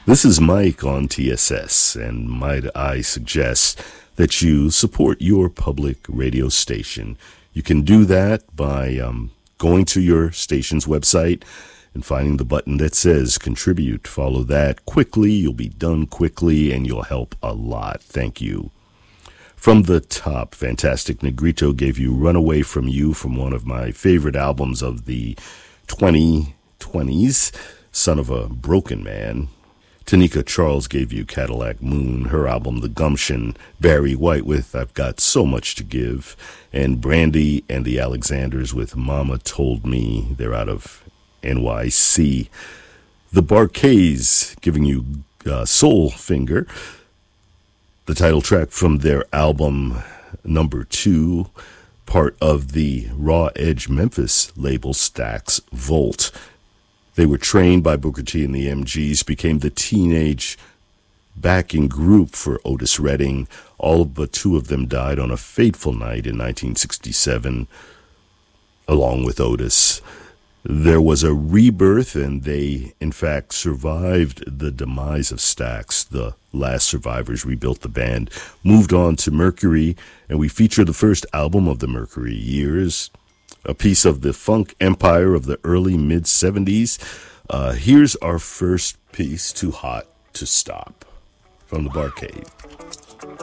This is Mike on TSS, and might I suggest that you support your public radio station. You can do that by going to your station's website and finding the button that says contribute. Follow that quickly. You'll be done quickly, and you'll help a lot. Thank you. From the top, Fantastic Negrito gave you Runaway From You from one of my favorite albums of the 2020s, Son of a Broken Man. Tanika Charles gave you Cadillac Moon, her album The Gumption. Barry White with I've Got So Much to Give. And Brandy and the Alexanders with Mama Told Me. They're out of NYC. The Bar-Kays giving you Soul Finger, the title track from their album number 2, part of the Raw Edge Memphis label Stax Volt. They were trained by Booker T and the MGs, became the teenage backing group for Otis Redding. All but 2 of them died on a fateful night in 1967, along with Otis. There was a rebirth, and they, in fact, survived the demise of Stax. The last survivors rebuilt the band, moved on to Mercury, and we feature the first album of the Mercury years, a piece of the funk empire of the early mid-'70s. Here's our first piece, Too Hot to Stop, from the Bar-Kays.